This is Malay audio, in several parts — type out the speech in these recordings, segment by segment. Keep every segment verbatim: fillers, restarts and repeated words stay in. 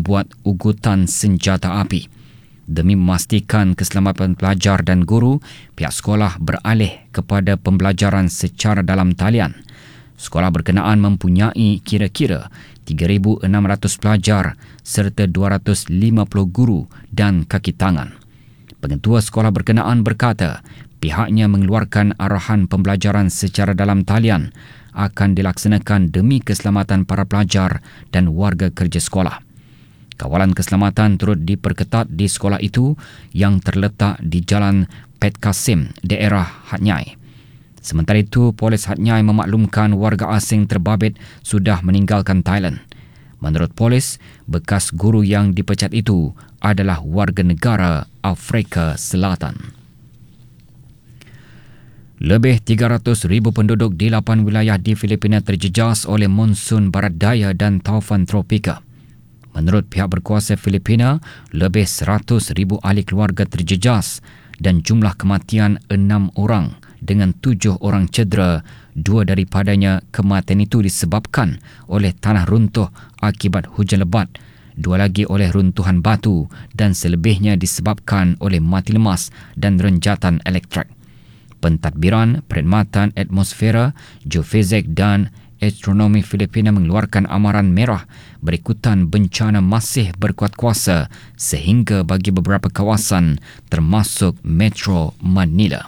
membuat ugutan senjata api. Demi memastikan keselamatan pelajar dan guru, pihak sekolah beralih kepada pembelajaran secara dalam talian. Sekolah berkenaan mempunyai kira-kira tiga ribu enam ratus pelajar serta dua ratus lima puluh guru dan kaki tangan. Pengetua sekolah berkenaan berkata, pihaknya mengeluarkan arahan pembelajaran secara dalam talian akan dilaksanakan demi keselamatan para pelajar dan warga kerja sekolah. Kawalan keselamatan turut diperketat di sekolah itu yang terletak di Jalan Pet Kasim, daerah Hat Yai. Sementara itu, Polis Hat Yai memaklumkan warga asing terbabit sudah meninggalkan Thailand. Menurut polis, bekas guru yang dipecat itu adalah warga negara Afrika Selatan. Lebih tiga ratus ribu penduduk di lapan wilayah di Filipina terjejas oleh monsun barat daya dan taufan tropika. Menurut pihak berkuasa Filipina, lebih seratus ribu ahli keluarga terjejas dan jumlah kematian enam orang dengan tujuh orang cedera. Dua daripadanya kematian itu disebabkan oleh tanah runtuh akibat hujan lebat, dua lagi oleh runtuhan batu dan selebihnya disebabkan oleh mati lemas dan renjatan elektrik. Pentadbiran Perkhidmatan Atmosfera, Geofisik dan Astronomi Filipina mengeluarkan amaran merah berikutan bencana masih berkuat kuasa sehingga bagi beberapa kawasan termasuk Metro Manila.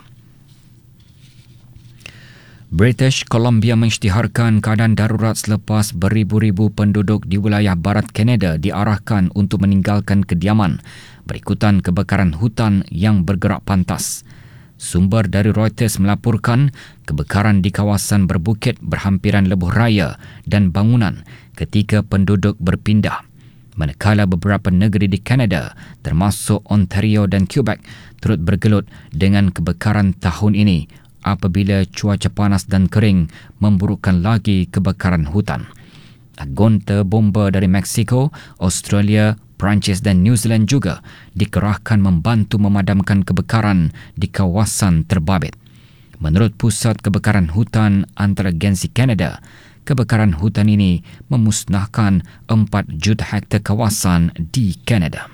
British Columbia mengisytiharkan keadaan darurat selepas beribu-ribu penduduk di wilayah barat Kanada diarahkan untuk meninggalkan kediaman berikutan kebakaran hutan yang bergerak pantas. Sumber dari Reuters melaporkan kebakaran di kawasan berbukit berhampiran lebuh raya dan bangunan ketika penduduk berpindah. Manakala beberapa negeri di Kanada termasuk Ontario dan Quebec turut bergelut dengan kebakaran tahun ini apabila cuaca panas dan kering memburukkan lagi kebakaran hutan. Agonta bomba dari Mexico, Australia, Perancis dan New Zealand juga dikerahkan membantu memadamkan kebakaran di kawasan terbabit. Menurut Pusat Kebakaran Hutan Antaragensi Kanada, kebakaran hutan ini memusnahkan empat juta hektar kawasan di Kanada.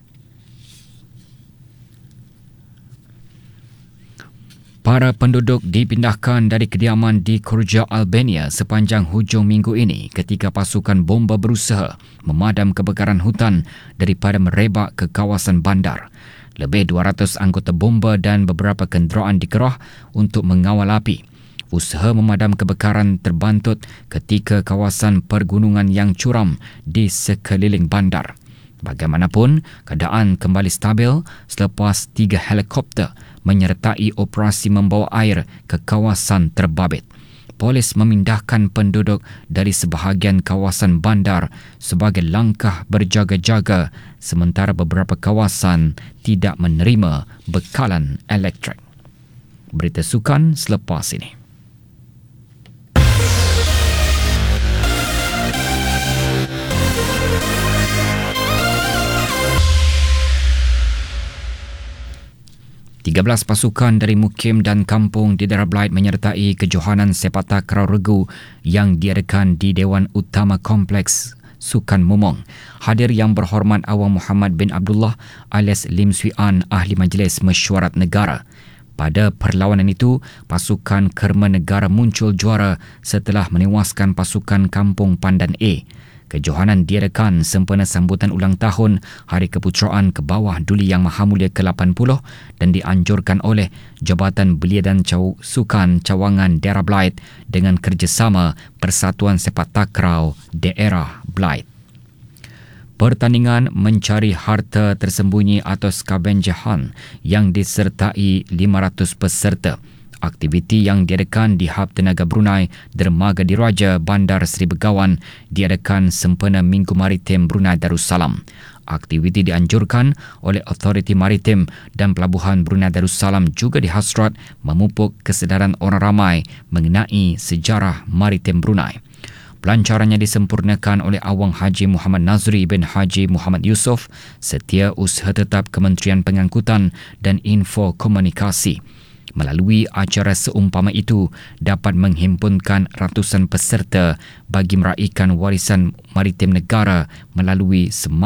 Para penduduk dipindahkan dari kediaman di Kurja, Albania sepanjang hujung minggu ini ketika pasukan bomba berusaha memadam kebakaran hutan daripada merebak ke kawasan bandar. Lebih dua ratus anggota bomba dan beberapa kenderaan dikerah untuk mengawal api. Usaha memadam kebakaran terbantut ketika kawasan pergunungan yang curam di sekeliling bandar. Bagaimanapun, keadaan kembali stabil selepas tiga helikopter menyertai operasi membawa air ke kawasan terbabit. Polis memindahkan penduduk dari sebahagian kawasan bandar sebagai langkah berjaga-jaga sementara beberapa kawasan tidak menerima bekalan elektrik. Berita sukan selepas ini. tiga belas pasukan dari mukim dan kampung di daerah Blight menyertai kejohanan sepak takraw regu yang diadakan di Dewan Utama Kompleks Sukan Mumong. Hadir Yang Berhormat Awang Muhammad bin Abdullah alias Lim Swee An, Ahli Majlis Mesyuarat Negara. Pada perlawanan itu, pasukan Kerma Negara muncul juara setelah menewaskan pasukan Kampung Pandan A. Kejohanan diadakan sempena sambutan ulang tahun Hari Keputeraan ke bawah Duli Yang Maha Mulia ke lapan puluh dan dianjurkan oleh Jabatan Belia dan Caw- Sukan Cawangan Daerah Blight dengan kerjasama Persatuan Sepak Takraw Daerah Blight. Pertandingan mencari harta tersembunyi atau scavenger hunt yang disertai lima ratus peserta. Aktiviti yang diadakan di Hub Tenaga Brunei Dermaga Diraja Bandar Seri Begawan diadakan sempena Minggu Maritim Brunei Darussalam. Aktiviti dianjurkan oleh Autoriti Maritim dan Pelabuhan Brunei Darussalam juga dihasrat memupuk kesedaran orang ramai mengenai sejarah maritim Brunei. Pelancarannya disempurnakan oleh Awang Haji Muhammad Nazri bin Haji Muhammad Yusof, Setiausaha Tetap Kementerian Pengangkutan dan Info Komunikasi. Melalui acara seumpama itu dapat menghimpunkan ratusan peserta bagi meraihkan warisan maritim negara melalui semasa